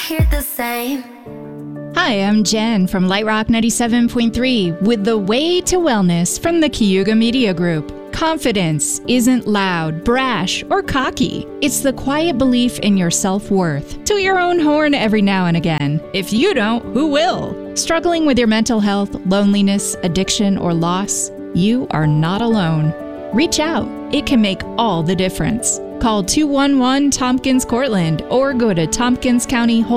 hear the same. Hi, I'm Jen from Light Rock 97.3 with The Way to Wellness from the Cayuga Media Group. Confidence isn't loud, brash, or cocky. It's the quiet belief in your self-worth. To your own horn every now and again. If you don't, who will? Struggling with your mental health, loneliness, addiction, or loss? You are not alone. Reach out. It can make all the difference. Call 211-TOMPKINS-CORTLAND or go to Tompkins County